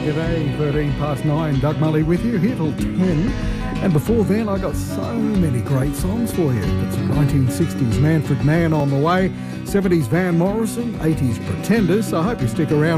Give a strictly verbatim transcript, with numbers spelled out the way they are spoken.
G'day, thirteen past nine. Doug Mulley with you, here till ten. And before then, I got so many great songs for you. Got some nineteen sixties Manfred Mann on the way, seventies Van Morrison, eighties Pretenders. So I hope you stick around.